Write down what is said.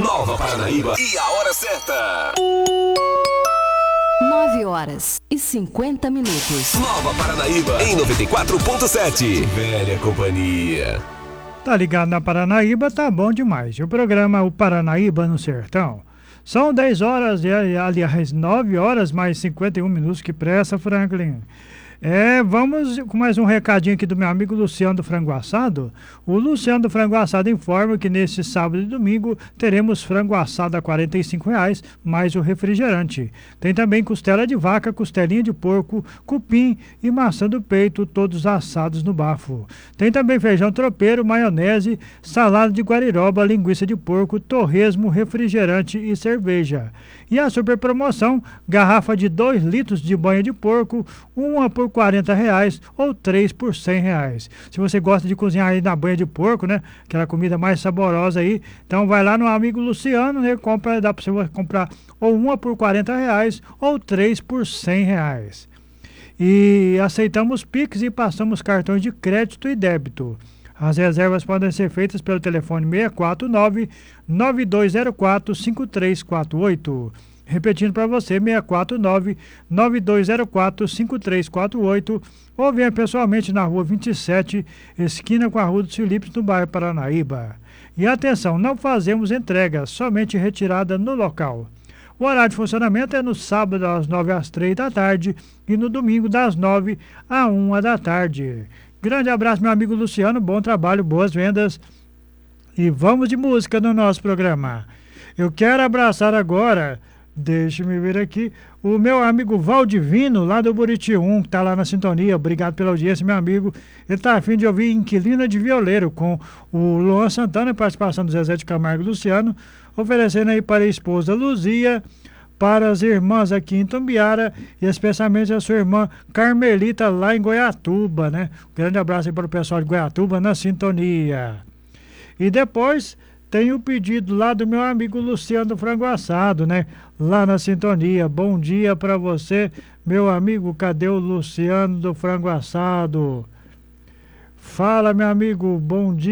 Nova Paranaíba e a hora certa. 9h50. Nova Paranaíba em 94.7. Velha companhia. Tá ligado na Paranaíba, tá bom demais. O programa O Paranaíba no Sertão. São 10 horas, aliás, 9 horas mais 51 minutos. Que pressa, Franklin. Vamos com mais um recadinho aqui do meu amigo Luciano do Frango Assado. O Luciano do Frango Assado informa que nesse sábado e domingo teremos frango assado a R$ 45,00 mais o refrigerante. Tem também costela de vaca, costelinha de porco, cupim e maçã do peito, todos assados no bafo. Tem também feijão tropeiro, maionese, salada de guariroba, linguiça de porco, torresmo, refrigerante e cerveja. E a super promoção, garrafa de 2 litros de banha de porco, uma por R$ 40,00 ou 3 por R$ 100,00. Se você gosta de cozinhar aí na banha de porco, né? Aquela comida mais saborosa aí, então vai lá no amigo Luciano, né? Dá para você comprar ou uma por R$ 40,00 ou 3 por R$ 100,00. E aceitamos Pix e passamos cartões de crédito e débito. As reservas podem ser feitas pelo telefone 649-9204-5348. Repetindo para você, 649-9204-5348. Ou venha pessoalmente na rua 27, esquina com a rua dos Filipes, no bairro Paranaíba. E atenção, não fazemos entrega, somente retirada no local. O horário de funcionamento é no sábado das 9 às 3 da tarde e no domingo das 9 à 1 da tarde. Grande abraço, meu amigo Luciano, bom trabalho, boas vendas. E vamos de música no nosso programa. Eu quero abraçar agora, deixe-me ver aqui, o meu amigo Valdivino, lá do Buriti 1, que está lá na sintonia. Obrigado pela audiência, meu amigo. Ele está a fim de ouvir Inquilina de Violeiro, com o Luan Santana, participação do Zezé de Camargo e Luciano, oferecendo aí para a esposa Luzia, para as irmãs aqui em Tumbiara e especialmente a sua irmã Carmelita lá em Goiatuba, né? Um grande abraço aí para o pessoal de Goiatuba na sintonia. E depois tem o pedido lá do meu amigo Luciano do Frango Assado, né? Lá na sintonia. Bom dia para você, meu amigo. Cadê o Luciano do Frango Assado? Fala, meu amigo. Bom dia.